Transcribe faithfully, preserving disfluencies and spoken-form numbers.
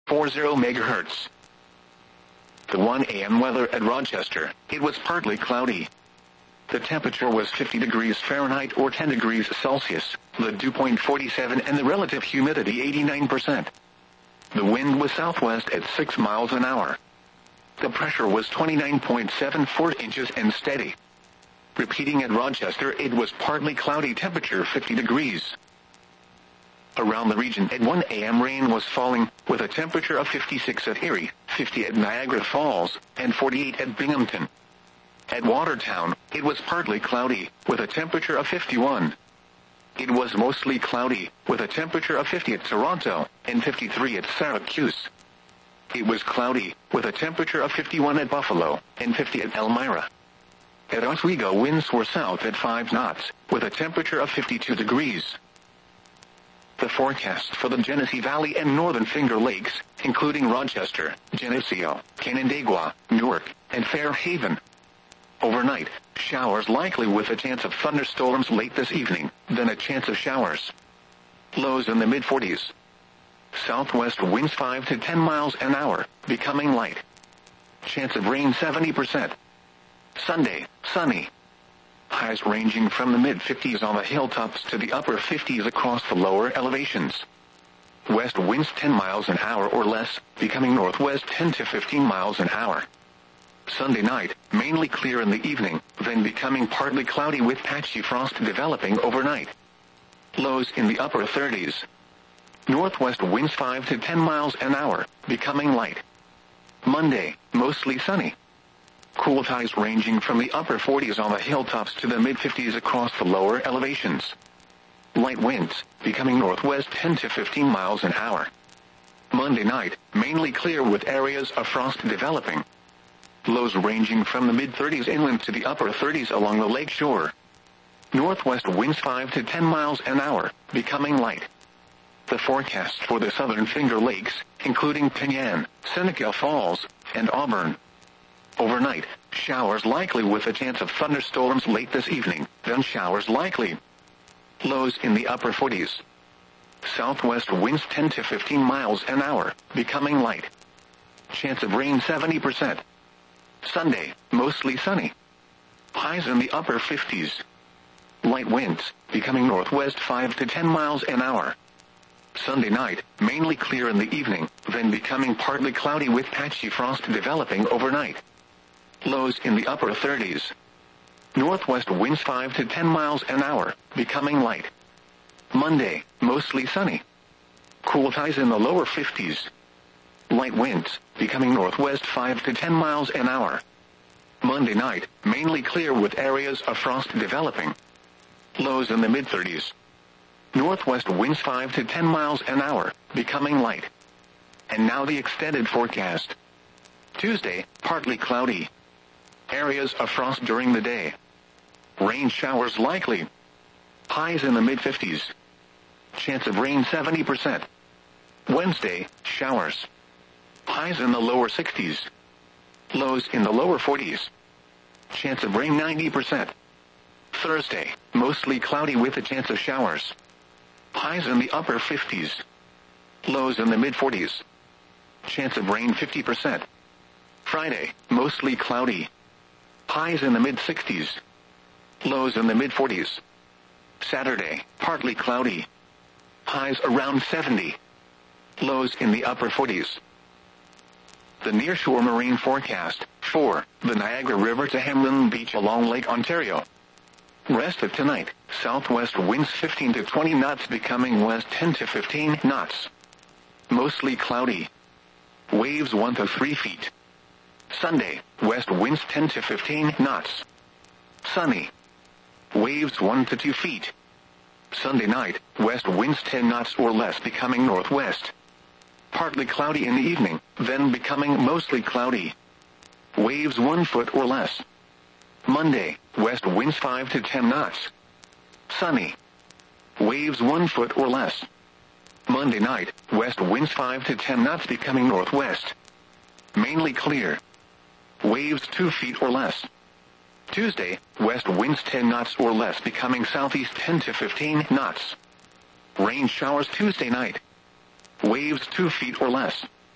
forty megahertz. The one A M weather at Rochester. It was partly cloudy. The temperature was fifty degrees Fahrenheit or ten degrees Celsius, the dew point forty-seven and the relative humidity eighty-nine percent. The wind was southwest at six miles an hour. The pressure was twenty-nine point seven four inches and steady. Repeating at Rochester, it was partly cloudy, temperature fifty degrees. Around the region at one A M rain was falling, with a temperature of fifty-six at Erie, fifty at Niagara Falls, and forty-eight at Binghamton. At Watertown, it was partly cloudy, with a temperature of fifty-one. It was mostly cloudy, with a temperature of fifty at Toronto, and fifty-three at Syracuse. It was cloudy, with a temperature of fifty-one at Buffalo, and fifty at Elmira. At Oswego, winds were south at five knots, with a temperature of fifty-two degrees. The forecast for the Genesee Valley and Northern Finger Lakes, including Rochester, Geneseo, Canandaigua, Newark, and Fairhaven. Overnight, showers likely with a chance of thunderstorms late this evening, then a chance of showers. Lows in the mid-forties. Southwest winds five to ten miles an hour, becoming light. Chance of rain seventy percent. Sunday, sunny. Highs ranging from the mid-fifties on the hilltops to the upper fifties across the lower elevations. West winds ten miles an hour or less, becoming northwest ten to fifteen miles an hour. Sunday night, mainly clear in the evening, then becoming partly cloudy with patchy frost developing overnight. Lows in the upper thirties. Northwest winds five to ten miles an hour, becoming light. Monday, mostly sunny. Cool tides ranging from the upper forties on the hilltops to the mid-fifties across the lower elevations. Light winds, becoming northwest ten to fifteen miles an hour. Monday night, mainly clear with areas of frost developing. Lows ranging from the mid-thirties inland to the upper thirties along the lake shore. Northwest winds five to ten miles an hour, becoming light. The forecast for the Southern Finger Lakes, including Pinyan, Seneca Falls, and Auburn. Overnight, showers likely with a chance of thunderstorms late this evening, then showers likely. Lows in the upper forties. Southwest winds ten to fifteen miles an hour, becoming light. Chance of rain seventy percent. Sunday, mostly sunny. Highs in the upper fifties. Light winds, becoming northwest five to ten miles an hour. Sunday night, mainly clear in the evening, then becoming partly cloudy with patchy frost developing overnight. Lows in the upper thirties. Northwest winds five to ten miles an hour, becoming light. Monday, mostly sunny. Cool tides in the lower fifties. Light winds, becoming northwest five to ten miles an hour. Monday night, mainly clear with areas of frost developing. Lows in the mid-thirties. Northwest winds five to ten miles an hour, becoming light. And now the extended forecast. Tuesday, partly cloudy. Areas of frost during the day. Rain showers likely. Highs in the mid-fifties. Chance of rain seventy percent. Wednesday, showers. Highs in the lower sixties. Lows in the lower forties. Chance of rain ninety percent. Thursday, mostly cloudy with a chance of showers. Highs in the upper fifties. Lows in the mid-forties. Chance of rain fifty percent. Friday, mostly cloudy. Highs in the mid-sixties. Lows in the mid-forties. Saturday, partly cloudy. Highs around seventy. Lows in the upper forties. The nearshore marine forecast, for the Niagara River to Hamlin Beach along Lake Ontario. Rest of tonight, southwest winds fifteen to twenty knots becoming west ten to fifteen knots. Mostly cloudy. Waves one to three feet. Sunday, west winds ten to fifteen knots. Sunny. Waves one to two feet. Sunday night, west winds ten knots or less becoming northwest. Partly cloudy in the evening, then becoming mostly cloudy. Waves one foot or less. Monday, west winds five to ten knots. Sunny. Waves one foot or less. Monday night, west winds five to ten knots becoming northwest. Mainly clear. Waves two feet or less. Tuesday, west winds ten knots or less becoming southeast ten to fifteen knots. Rain showers Tuesday night. Waves two feet or less.